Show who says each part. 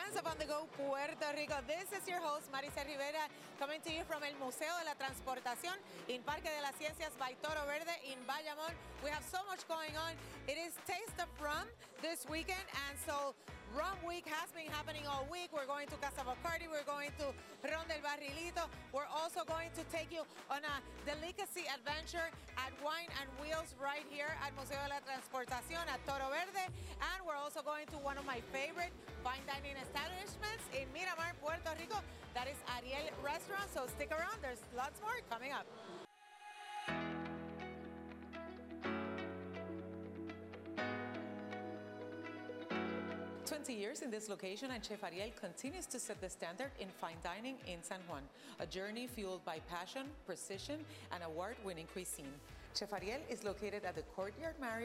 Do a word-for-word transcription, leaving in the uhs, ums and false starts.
Speaker 1: friends of On The Go Puerto Rico. This is your host, Maricel Rivera, coming to you from el Museo de la Transportación in Parque de las Ciencias by Toro Verde in Bayamón. We have so much going on. It is Taste of Rum this weekend, and so Rum Week has been happening all week. We're going to Casa Bacardi, we're going to Ron del Barrilito. We're also going to take you on a delicacy adventure at Wine and Wheels right here at Museo de la Transportación at Toro Verde. And we're also going to one of my favorite fine dining establishments in Miramar, Puerto Rico. That is Ariel Restaurant. So stick around, there's lots more coming up. twenty years in this location, and Chef Ariel continues to set the standard in fine dining in San Juan. A journey fueled by passion, precision, and award-winning cuisine. Chef Ariel is located at the Courtyard Marriott